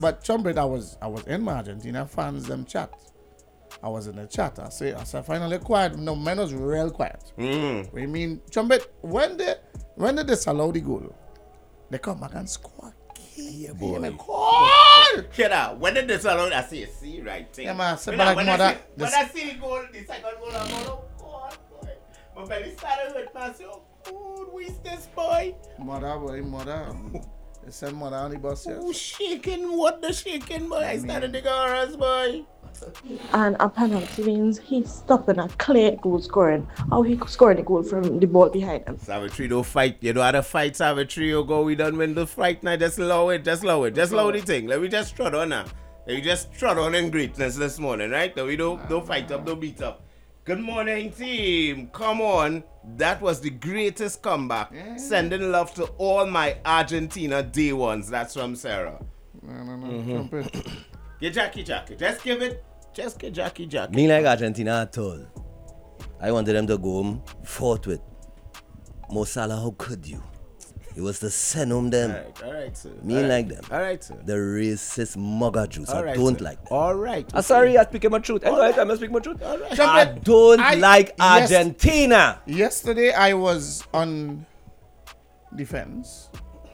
But Chumbit, I was in my Argentina fans them chat. I was in the chat. I say finally quiet. No, man was real quiet. We mean Chumbit, when they disallow the goal, they come back and score. Yeah, boy. Goal! Shut up. When they disallow, I see right thing. Yeah, man. So, When but I- like when mother, I see the goal, the second goal, I'm going, oh God, boy. My belly started hurt myself. Oh, who is this boy? mother. They send mother on the bus here. Oh, shaking. What the shaking, boy? I started to go horrors, boy. And a penalty means he's stopping a clear goal scoring. How he scoring a goal from the ball behind him. Savitri don't fight. You know how to fight Savitri. You go, we done win the fight now. Just lower it. Just lower the thing. Let me just trot on now. Let me just trot on in greatness this morning, right? No, we don't fight up, don't beat up. Good morning, team. Come on. That was the greatest comeback. Yeah. Sending love to all my Argentina day ones. That's from Sarah. No. Chumbit. Get Jackie. Just get Jackie. Me like Argentina at all. I wanted them to go home forthwith. Mo Salah, how could you? It was to send home them. All right, sir. Me All right. like them. All right, sir. The racist mugger Jews. All I right, don't sir. like them. All right. I'm sorry, I speak my truth. Alright. I speak my truth. All right. I Chumbit, don't I- like yes. Argentina. Yesterday I was on the fence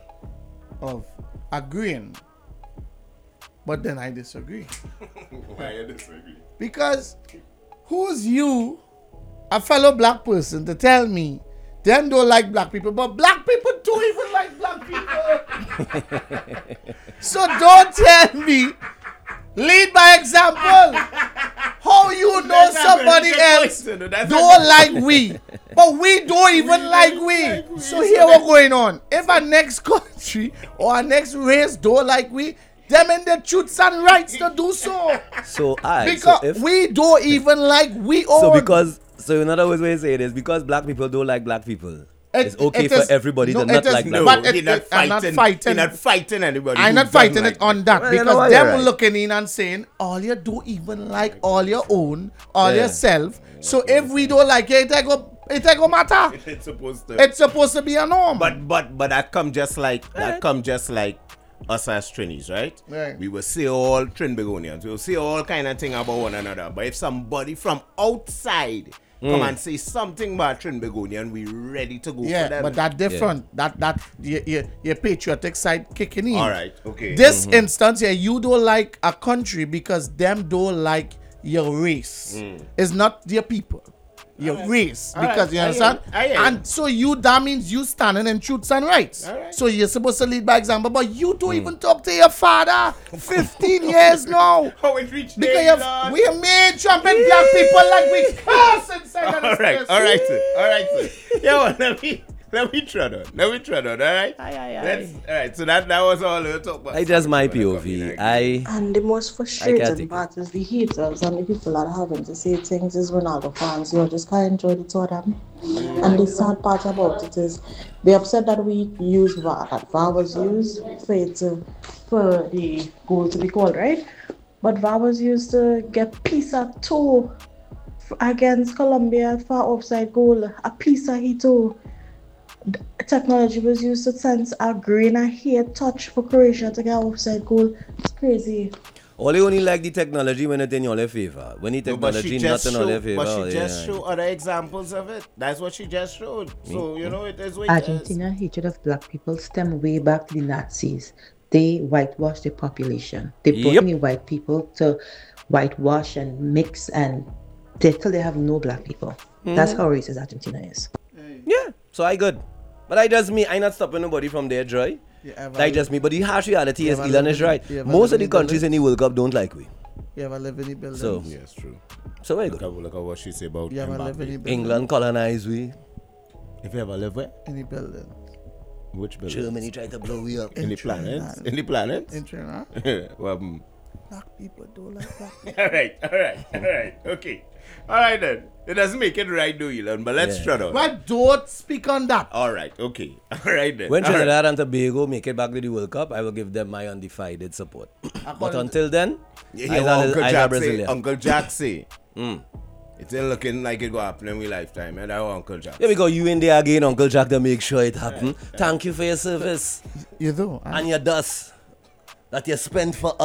of agreeing, but then I disagree. Why you disagree? Because who's you, a fellow black person, to tell me them don't like black people, but black people don't even like black people. So don't tell me. Lead by example. How you know That's not somebody very good else point, that's don't not- like we, but we don't even like we. So here what going on. If our next country or our next race don't like we, them in the truths and rights to do so. Because we don't even like we own. So in other words, what you say is because black people don't like black people. It's It- okay it for is- everybody no, to not it is like No, black But he not I'm not fighting. fighting. He not fighting anybody. I'm who not fighting doesn't it like on that Well, you know because what, them you're right. looking in and saying all you do even like all your own, all Yeah. yourself. So if we don't like it, it ain't go matter. It's supposed to. It's supposed to be a norm. But that come just like us as Trinis, right? Right. We will say all Trinbagonians. We will say all kind of thing about one another. But if somebody from outside come and say something about Trinbagonian, we ready to go for yeah, them. but that different. That your patriotic side kicking in. all right, okay. This instance here, you don't like a country because them don't like your race. It's not your people. Your race. All Because right. you understand? I hear you. And so that means you standing in truths and rights. All right. So you're supposed to lead by example, but you don't even talk to your father 15 years now. How it reached Because there, Lord. we made trumpet black people like we curse inside of all this right, place. all right, sir. Yeah, well, let me tread on. All right? All right, so that was all we'll talk about. I just my POV. And the most I can't frustrating take part is the haters and the people that are having to say things is Ronaldo fans. You just can't enjoy the two of them. And the sad part about it is they upset that we use VAR. That VAR was used for the goal to be called, right? But VAR was used to get Pisa 2 against Colombia for offside goal. A Pisa he too. Technology was used to sense a grain of hair touch for Croatia to get offside goal. It's crazy. All you only like the technology when it's in your favor. When the technology not in your favor. But she just yeah. showed other examples of it. That's what she just showed. So, you know, it is what Argentina hatred of black people stem way back to the Nazis. They whitewashed the population. They brought Yep. in the white people to whitewash and mix and till they have no black people. That's how racist Argentina is. Yeah, so I good. But I just me, I not stopping nobody from their joy. That just me. But the harsh reality is ever Elon live is in- right. you ever Most live of the in countries Berlin? in the World Cup don't like we. You ever live in the building? So Yes, true. so very Look good. at what she say about You ever live in the Mbappe. building? England colonized we. If you ever live where? In the building. Which building? Germany tried to blow we up. In the Trinidad. planets? In the planets? In Trinidad. Well, Black people don't like black people. all right. Okay. All right then. It doesn't make it right, do Elon? But let's Yeah. try out. But don't speak on that. All right. Okay. All right then. When All right. Trinidad and Tobago make it back to the World Cup, I will give them my undivided support. but until then, You I hear shall- what Uncle I shall Jack say? Brazilian. Uncle Jack say. It's ain't looking like it go happen in my lifetime. And I want Uncle Jack. Yeah, because you in there again, Uncle Jack, to make sure it happen. Thank you for your service You do. and your dust. that you spend for